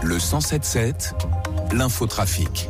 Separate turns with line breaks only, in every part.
Le 107.7, l'infotrafic.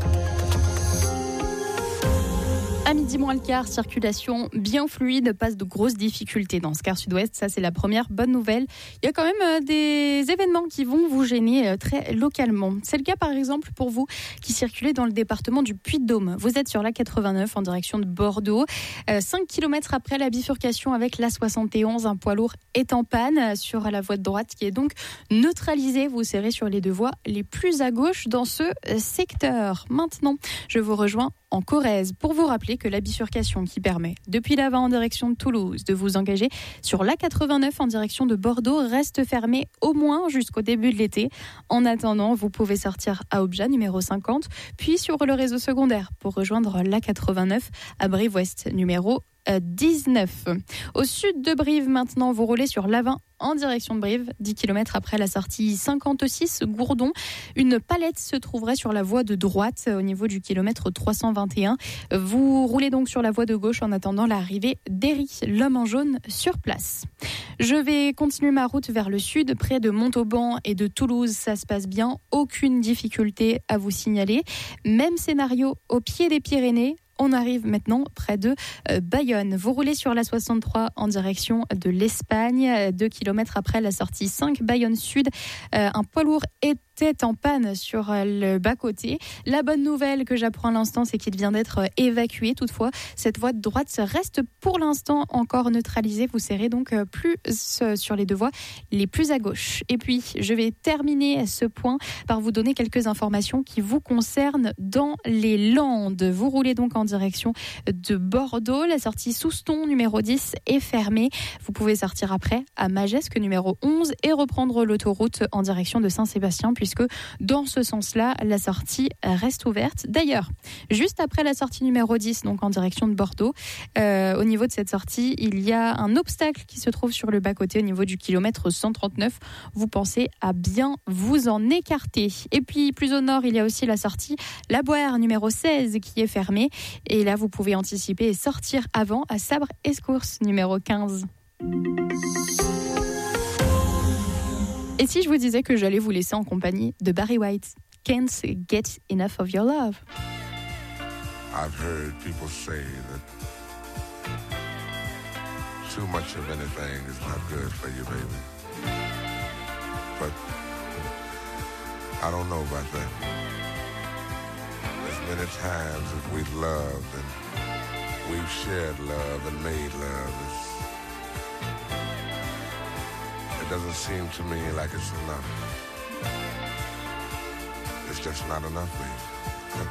À midi moins le quart, circulation bien fluide, pas de grosses difficultés dans ce quart sud-ouest. Ça, c'est la première bonne nouvelle. Il y a quand même des événements qui vont vous gêner très localement. C'est le cas, par exemple, pour vous qui circulez dans le département du Puy-de-Dôme. Vous êtes sur l'A89 en direction de Bordeaux. 5 km après la bifurcation avec l'A71, un poids lourd est en panne sur la voie de droite qui est donc neutralisée. Vous serrez sur les deux voies les plus à gauche dans ce secteur. Maintenant, je vous rejoins en Corrèze pour vous rappeler que la bifurcation qui permet depuis Lavin en direction de Toulouse de vous engager sur l'A89 en direction de Bordeaux reste fermée au moins jusqu'au début de l'été. En attendant, vous pouvez sortir à Obja numéro 50 puis sur le réseau secondaire pour rejoindre l'A89 à Brive-Ouest numéro 19. Au sud de Brive maintenant, vous roulez sur l'A20 en direction de Brive, 10 km après la sortie 56 Gourdon. Une palette se trouverait sur la voie de droite au niveau du kilomètre 321. Vous roulez donc sur la voie de gauche en attendant l'arrivée d'Héry, l'homme en jaune, sur place. Je vais continuer ma route vers le sud, près de Montauban et de Toulouse. Ça se passe bien, aucune difficulté à vous signaler. Même scénario au pied des Pyrénées. On arrive maintenant près de Bayonne. Vous roulez sur la 63 en direction de l'Espagne. 2 km après la sortie 5 Bayonne Sud. Un poids lourd était en panne sur le bas-côté. La bonne nouvelle que j'apprends à l'instant, c'est qu'il vient d'être évacué. Toutefois, cette voie de droite reste pour l'instant encore neutralisée. Vous serrez donc plus sur les deux voies les plus à gauche. Et puis, je vais terminer ce point par vous donner quelques informations qui vous concernent dans les Landes. Vous roulez donc en direction de Bordeaux. La sortie Souston numéro 10 est fermée. Vous pouvez sortir après à Magesque numéro 11 et reprendre l'autoroute en direction de Saint-Sébastien puisque dans ce sens-là, la sortie reste ouverte. D'ailleurs, juste après la sortie numéro 10, donc en direction de Bordeaux, au niveau de cette sortie, il y a un obstacle qui se trouve sur le bas-côté au niveau du kilomètre 139. Vous pensez à bien vous en écarter. Et puis plus au nord, il y a aussi la sortie La Boire numéro 16 qui est fermée. Et là, vous pouvez anticiper et sortir avant à Sabre-Escourse, numéro 15. Et si je vous disais que j'allais vous laisser en compagnie de Barry White, Can't Get Enough of Your Love.
I've heard people say that too much of anything is not good for you, baby. But I don't know about that. Many times that we've loved and we've shared love and made love, it doesn't seem to me like it's enough. It's just not enough, baby.